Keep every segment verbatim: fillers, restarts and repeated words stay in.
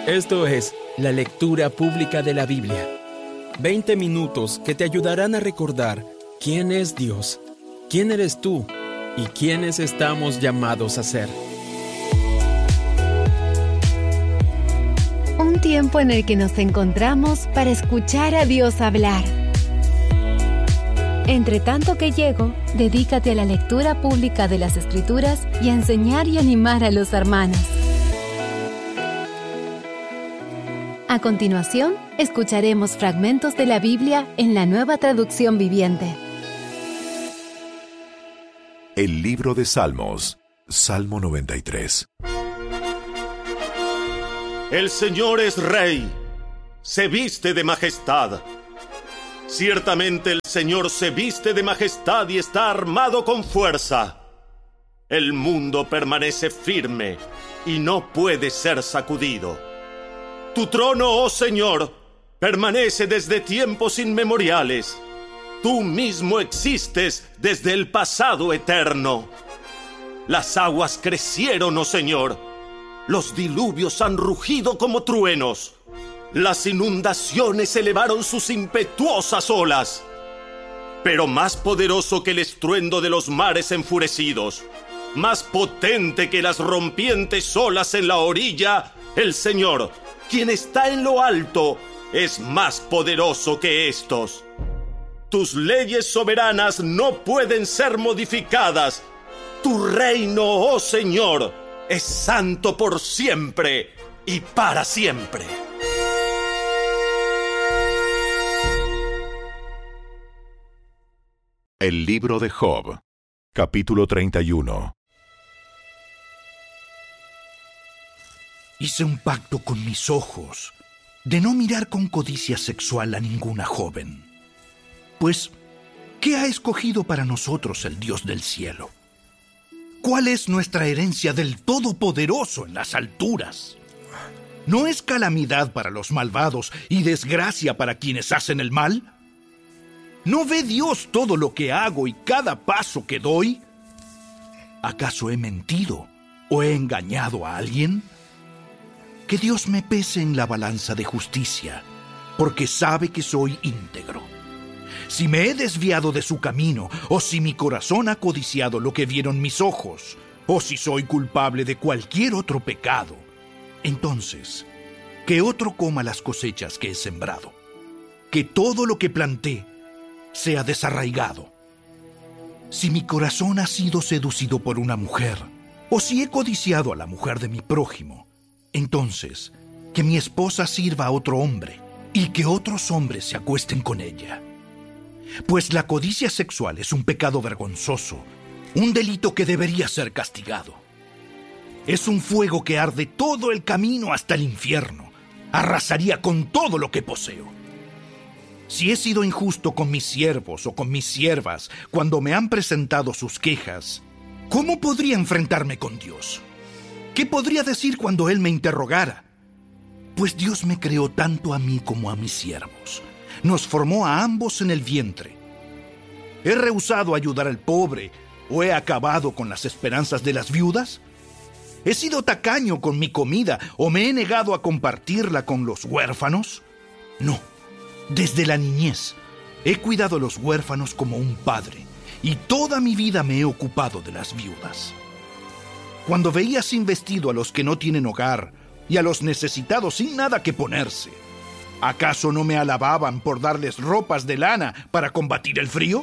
Esto es la lectura pública de la Biblia. veinte minutos que te ayudarán a recordar quién es Dios, quién eres tú y quiénes estamos llamados a ser. Un tiempo en el que nos encontramos para escuchar a Dios hablar. Entre tanto que llego, dedícate a la lectura pública de las Escrituras y a enseñar y animar a los hermanos. A continuación, escucharemos fragmentos de la Biblia en la Nueva Traducción Viviente. El libro de Salmos, Salmo noventa y tres. El Señor es Rey, se viste de majestad. Ciertamente el Señor se viste de majestad y está armado con fuerza. El mundo permanece firme y no puede ser sacudido. Tu trono, oh Señor, permanece desde tiempos inmemoriales. Tú mismo existes desde el pasado eterno. Las aguas crecieron, oh Señor. Los diluvios han rugido como truenos. Las inundaciones elevaron sus impetuosas olas. Pero más poderoso que el estruendo de los mares enfurecidos, más potente que las rompientes olas en la orilla, el Señor, quien está en lo alto, es más poderoso que estos. Tus leyes soberanas no pueden ser modificadas. Tu reino, oh Señor, es santo por siempre y para siempre. El libro de Job, capítulo treinta y uno. Hice un pacto con mis ojos de no mirar con codicia sexual a ninguna joven. Pues, ¿qué ha escogido para nosotros el Dios del cielo? ¿Cuál es nuestra herencia del Todopoderoso en las alturas? ¿No es calamidad para los malvados y desgracia para quienes hacen el mal? ¿No ve Dios todo lo que hago y cada paso que doy? ¿Acaso he mentido o he engañado a alguien? Que Dios me pese en la balanza de justicia, porque sabe que soy íntegro. Si me he desviado de su camino, o si mi corazón ha codiciado lo que vieron mis ojos, o si soy culpable de cualquier otro pecado, entonces, que otro coma las cosechas que he sembrado, que todo lo que planté sea desarraigado. Si mi corazón ha sido seducido por una mujer, o si he codiciado a la mujer de mi prójimo, entonces, que mi esposa sirva a otro hombre, y que otros hombres se acuesten con ella. Pues la codicia sexual es un pecado vergonzoso, un delito que debería ser castigado. Es un fuego que arde todo el camino hasta el infierno, arrasaría con todo lo que poseo. Si he sido injusto con mis siervos o con mis siervas cuando me han presentado sus quejas, ¿cómo podría enfrentarme con Dios? ¿Qué podría decir cuando Él me interrogara? Pues Dios me creó tanto a mí como a mis siervos. Nos formó a ambos en el vientre. ¿He rehusado ayudar al pobre o he acabado con las esperanzas de las viudas? ¿He sido tacaño con mi comida o me he negado a compartirla con los huérfanos? No, desde la niñez he cuidado a los huérfanos como un padre y toda mi vida me he ocupado de las viudas. Cuando veía sin vestido a los que no tienen hogar y a los necesitados sin nada que ponerse, ¿acaso no me alababan por darles ropas de lana para combatir el frío?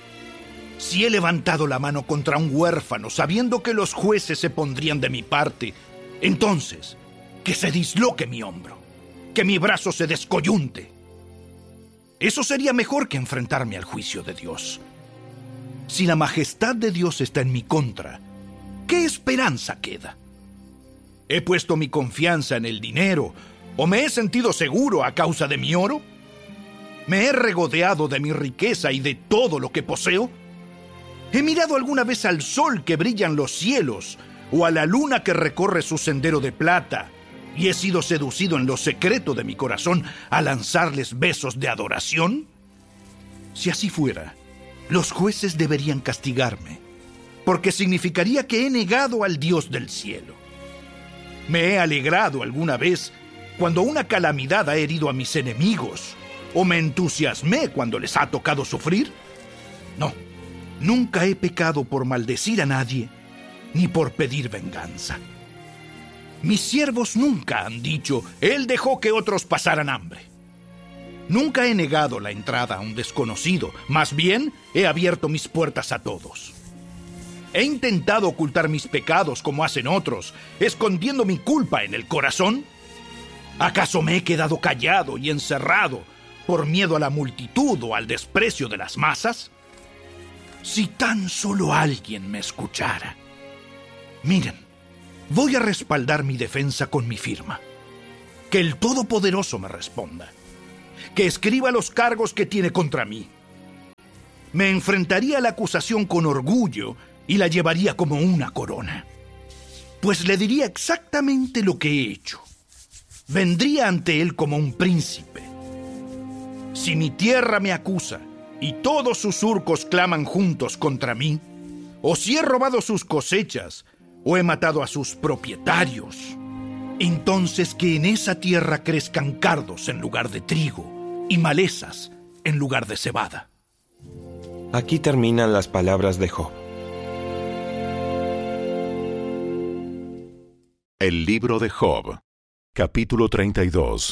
Si he levantado la mano contra un huérfano sabiendo que los jueces se pondrían de mi parte, entonces, que se disloque mi hombro, que mi brazo se descoyunte. Eso sería mejor que enfrentarme al juicio de Dios. Si la majestad de Dios está en mi contra, ¿qué esperanza queda? ¿He puesto mi confianza en el dinero o me he sentido seguro a causa de mi oro? ¿Me he regodeado de mi riqueza y de todo lo que poseo? ¿He mirado alguna vez al sol que brilla en los cielos o a la luna que recorre su sendero de plata y he sido seducido en lo secreto de mi corazón a lanzarles besos de adoración? Si así fuera, los jueces deberían castigarme, porque significaría que he negado al Dios del cielo. ¿Me he alegrado alguna vez cuando una calamidad ha herido a mis enemigos, o me entusiasmé cuando les ha tocado sufrir? No, nunca he pecado por maldecir a nadie, ni por pedir venganza. Mis siervos nunca han dicho, él dejó que otros pasaran hambre. Nunca he negado la entrada a un desconocido, más bien he abierto mis puertas a todos. ¿He intentado ocultar mis pecados como hacen otros, escondiendo mi culpa en el corazón? ¿Acaso me he quedado callado y encerrado por miedo a la multitud o al desprecio de las masas? Si tan solo alguien me escuchara. Miren, voy a respaldar mi defensa con mi firma. Que el Todopoderoso me responda. Que escriba los cargos que tiene contra mí. Me enfrentaría a la acusación con orgullo y la llevaría como una corona. Pues le diría exactamente lo que he hecho. Vendría ante él como un príncipe. Si mi tierra me acusa y todos sus surcos claman juntos contra mí, o si he robado sus cosechas, o he matado a sus propietarios, entonces que en esa tierra crezcan cardos en lugar de trigo y malezas en lugar de cebada. Aquí terminan las palabras de Job. El libro de Job, capítulo treinta y dos.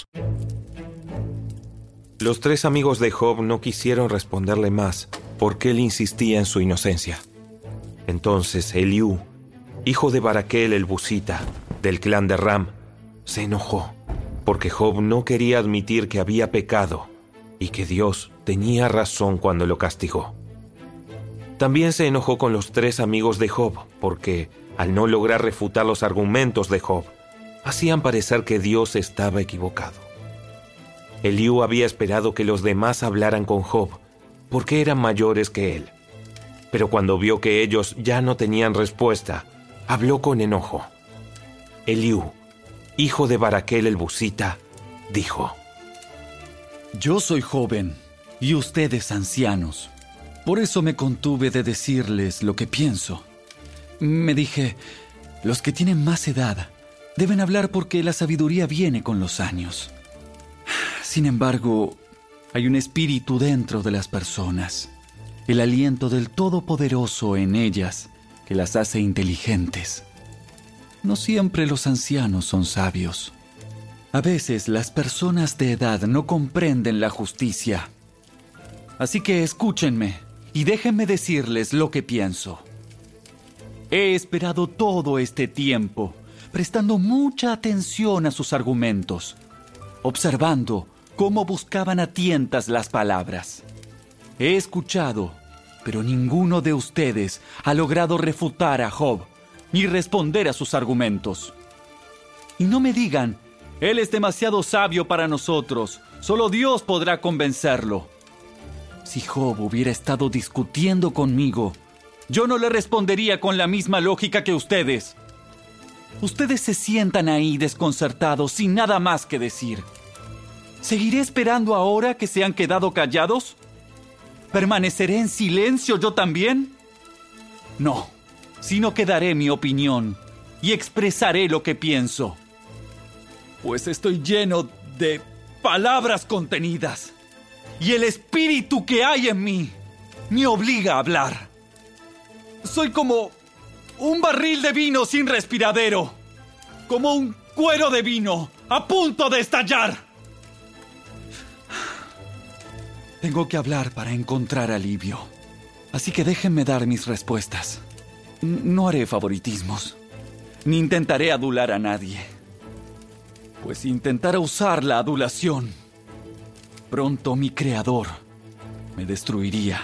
Los tres amigos de Job no quisieron responderle más, porque él insistía en su inocencia. Entonces Eliú, hijo de Baraquel el Busita, del clan de Ram, se enojó, porque Job no quería admitir que había pecado y que Dios tenía razón cuando lo castigó. También se enojó con los tres amigos de Job, porque, al no lograr refutar los argumentos de Job, hacían parecer que Dios estaba equivocado. Eliú había esperado que los demás hablaran con Job, porque eran mayores que él. Pero cuando vio que ellos ya no tenían respuesta, habló con enojo. Eliú, hijo de Baraquel el Busita, dijo: Yo soy joven y ustedes ancianos. Por eso me contuve de decirles lo que pienso. Me dije, los que tienen más edad deben hablar porque la sabiduría viene con los años. Sin embargo, hay un espíritu dentro de las personas, el aliento del Todopoderoso en ellas que las hace inteligentes. No siempre los ancianos son sabios. A veces las personas de edad no comprenden la justicia. Así que escúchenme y déjenme decirles lo que pienso. He esperado todo este tiempo, prestando mucha atención a sus argumentos, observando cómo buscaban a tientas las palabras. He escuchado, pero ninguno de ustedes ha logrado refutar a Job ni responder a sus argumentos. Y no me digan, él es demasiado sabio para nosotros, solo Dios podrá convencerlo. Si Job hubiera estado discutiendo conmigo, yo no le respondería con la misma lógica que ustedes. Ustedes se sientan ahí desconcertados sin nada más que decir. ¿Seguiré esperando ahora que se han quedado callados? ¿Permaneceré en silencio yo también? No, sino que daré mi opinión y expresaré lo que pienso. Pues estoy lleno de palabras contenidas y el espíritu que hay en mí me obliga a hablar. Soy como un barril de vino sin respiradero, como un cuero de vino a punto de estallar. Tengo que hablar para encontrar alivio, así que déjenme dar mis respuestas. No haré favoritismos, ni intentaré adular a nadie, pues si intentara usar la adulación, pronto mi Creador me destruiría.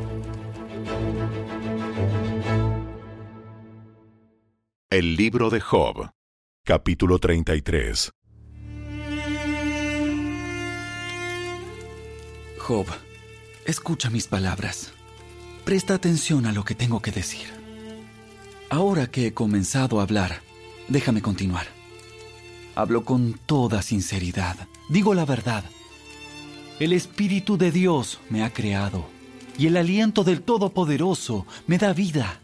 El libro de Job, capítulo treinta y tres. Job, escucha mis palabras. Presta atención a lo que tengo que decir. Ahora que he comenzado a hablar, déjame continuar. Hablo con toda sinceridad. Digo la verdad. El Espíritu de Dios me ha creado y el aliento del Todopoderoso me da vida.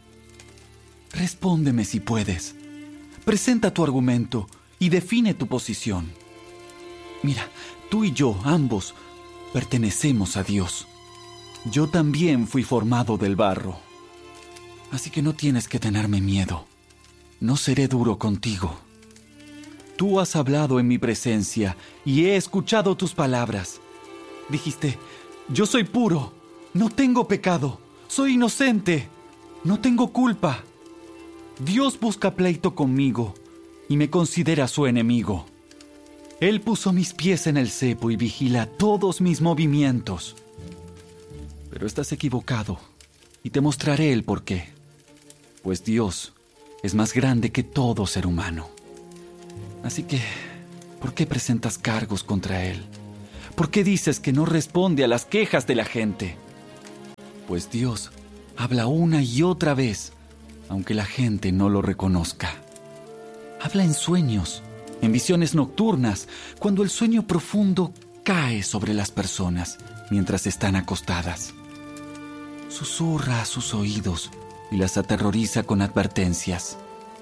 Respóndeme si puedes. Presenta tu argumento y define tu posición. Mira, tú y yo, ambos, pertenecemos a Dios. Yo también fui formado del barro. Así que no tienes que tenerme miedo. No seré duro contigo. Tú has hablado en mi presencia y he escuchado tus palabras. Dijiste, yo soy puro, no tengo pecado, soy inocente, no tengo culpa. Dios busca pleito conmigo y me considera su enemigo. Él puso mis pies en el cepo y vigila todos mis movimientos. Pero estás equivocado y te mostraré el porqué. Pues Dios es más grande que todo ser humano. Así que, ¿por qué presentas cargos contra Él? ¿Por qué dices que no responde a las quejas de la gente? Pues Dios habla una y otra vez, aunque la gente no lo reconozca. Habla en sueños, en visiones nocturnas, cuando el sueño profundo cae sobre las personas mientras están acostadas. Susurra a sus oídos y las aterroriza con advertencias.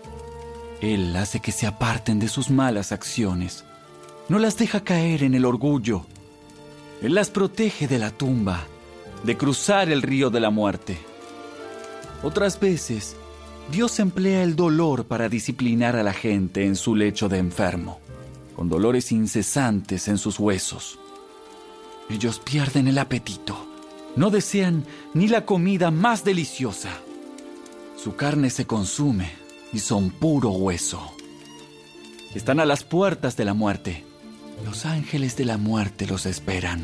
Él hace que se aparten de sus malas acciones. No las deja caer en el orgullo. Él las protege de la tumba, de cruzar el río de la muerte. Otras veces, Dios emplea el dolor para disciplinar a la gente en su lecho de enfermo, con dolores incesantes en sus huesos. Ellos pierden el apetito. No desean ni la comida más deliciosa. Su carne se consume y son puro hueso. Están a las puertas de la muerte. Los ángeles de la muerte los esperan.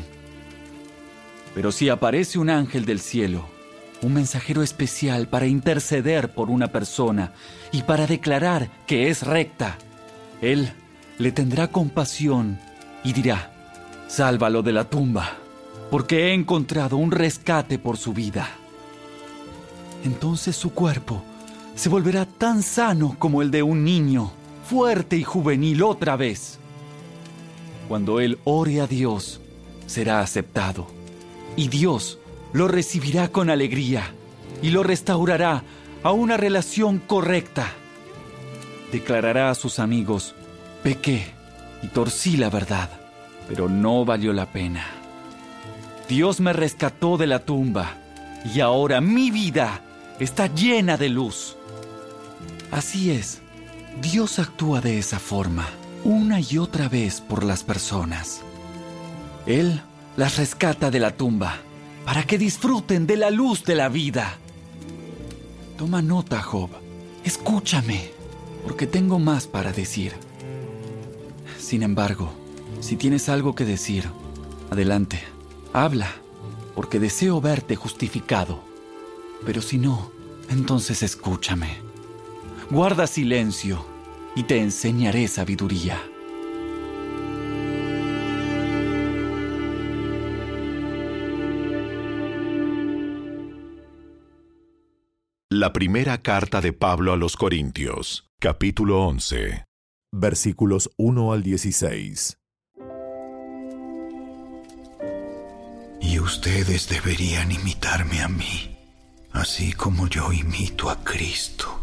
Pero si aparece un ángel del cielo, un mensajero especial para interceder por una persona y para declarar que es recta, él le tendrá compasión y dirá, sálvalo de la tumba, porque he encontrado un rescate por su vida. Entonces su cuerpo se volverá tan sano como el de un niño, fuerte y juvenil otra vez. Cuando él ore a Dios, será aceptado, y Dios lo recibirá con alegría y lo restaurará a una relación correcta. Declarará a sus amigos, pequé y torcí la verdad, pero no valió la pena. Dios me rescató de la tumba y ahora mi vida está llena de luz. Así es, Dios actúa de esa forma, una y otra vez por las personas. Él las rescata de la tumba, para que disfruten de la luz de la vida. Toma nota, Job. Escúchame, porque tengo más para decir. Sin embargo, si tienes algo que decir, adelante, habla, porque deseo verte justificado. Pero si no, entonces escúchame. Guarda silencio y te enseñaré sabiduría. La primera carta de Pablo a los Corintios, capítulo once, versículos uno al dieciséis. Y ustedes deberían imitarme a mí, así como yo imito a Cristo.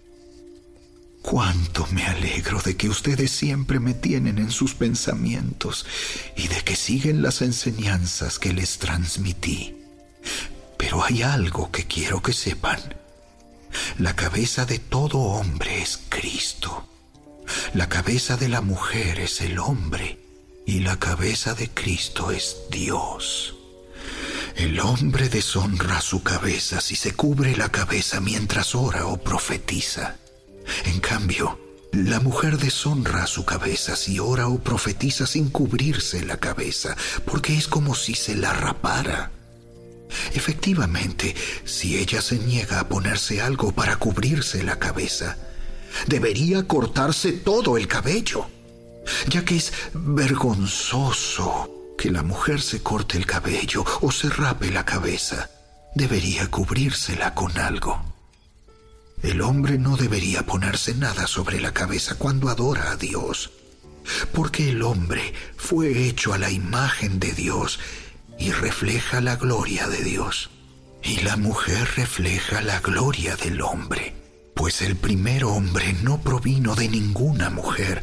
Cuánto me alegro de que ustedes siempre me tienen en sus pensamientos y de que siguen las enseñanzas que les transmití. Pero hay algo que quiero que sepan. La cabeza de todo hombre es Cristo. La cabeza de la mujer es el hombre y la cabeza de Cristo es Dios. El hombre deshonra su cabeza si se cubre la cabeza mientras ora o profetiza. En cambio, la mujer deshonra su cabeza si ora o profetiza sin cubrirse la cabeza, porque es como si se la rapara. Efectivamente, si ella se niega a ponerse algo para cubrirse la cabeza, debería cortarse todo el cabello, ya que es vergonzoso que la mujer se corte el cabello o se rape la cabeza. Debería cubrírsela con algo. El hombre no debería ponerse nada sobre la cabeza cuando adora a Dios, porque el hombre fue hecho a la imagen de Dios y refleja la gloria de Dios. Y la mujer refleja la gloria del hombre, pues el primer hombre no provino de ninguna mujer,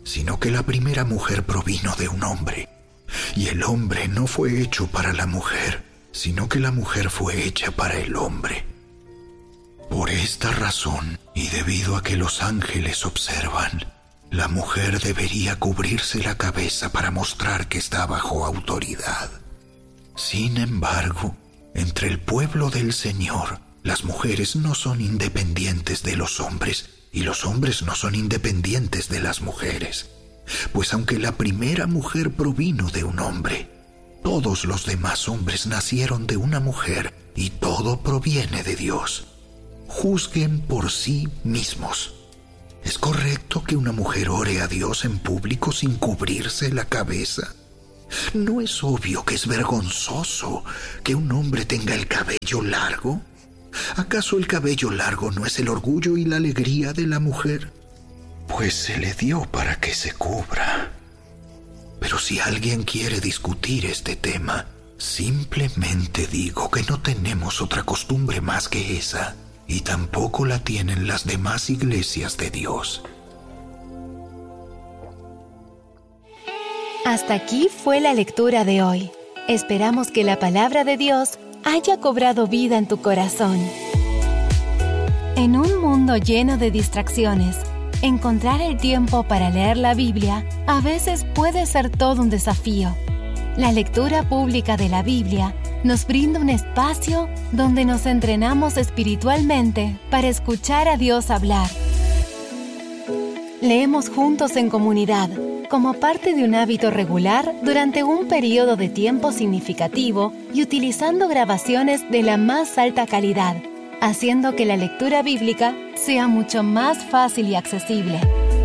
sino que la primera mujer provino de un hombre. Y el hombre no fue hecho para la mujer, sino que la mujer fue hecha para el hombre. Por esta razón, y debido a que los ángeles observan, la mujer debería cubrirse la cabeza para mostrar que está bajo autoridad. Sin embargo, entre el pueblo del Señor, las mujeres no son independientes de los hombres, y los hombres no son independientes de las mujeres. Pues aunque la primera mujer provino de un hombre, todos los demás hombres nacieron de una mujer, y todo proviene de Dios. Juzguen por sí mismos. ¿Es correcto que una mujer ore a Dios en público sin cubrirse la cabeza? ¿No es obvio que es vergonzoso que un hombre tenga el cabello largo? ¿Acaso el cabello largo no es el orgullo y la alegría de la mujer? Pues se le dio para que se cubra. Pero si alguien quiere discutir este tema, simplemente digo que no tenemos otra costumbre más que esa, y tampoco la tienen las demás iglesias de Dios. Hasta aquí fue la lectura de hoy. Esperamos que la palabra de Dios haya cobrado vida en tu corazón. En un mundo lleno de distracciones, encontrar el tiempo para leer la Biblia a veces puede ser todo un desafío. La lectura pública de la Biblia nos brinda un espacio donde nos entrenamos espiritualmente para escuchar a Dios hablar. Leemos juntos en comunidad, como parte de un hábito regular durante un periodo de tiempo significativo y utilizando grabaciones de la más alta calidad, haciendo que la lectura bíblica sea mucho más fácil y accesible.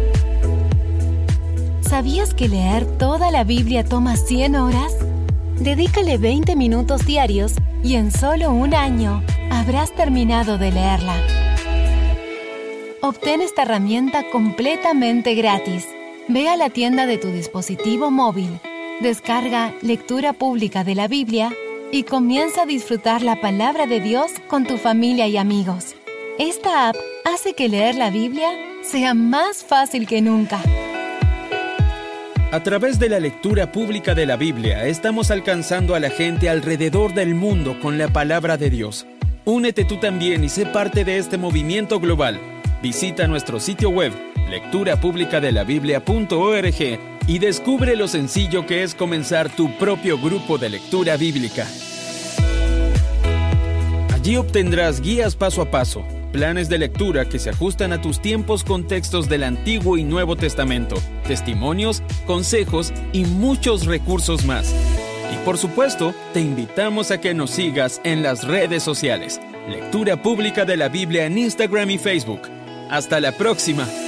¿Sabías que leer toda la Biblia toma cien horas? Dedícale veinte minutos diarios y en solo un año habrás terminado de leerla. Obtén esta herramienta completamente gratis. Ve a la tienda de tu dispositivo móvil, descarga Lectura Pública de la Biblia y comienza a disfrutar la palabra de Dios con tu familia y amigos. Esta app hace que leer la Biblia sea más fácil que nunca. A través de la lectura pública de la Biblia, estamos alcanzando a la gente alrededor del mundo con la palabra de Dios. Únete tú también y sé parte de este movimiento global. Visita nuestro sitio web, lectura pública de la biblia punto org, y descubre lo sencillo que es comenzar tu propio grupo de lectura bíblica. Allí obtendrás guías paso a paso, planes de lectura que se ajustan a tus tiempos con textos del Antiguo y Nuevo Testamento, testimonios, consejos y muchos recursos más. Y por supuesto, te invitamos a que nos sigas en las redes sociales. Lectura Pública de la Biblia en Instagram y Facebook. ¡Hasta la próxima!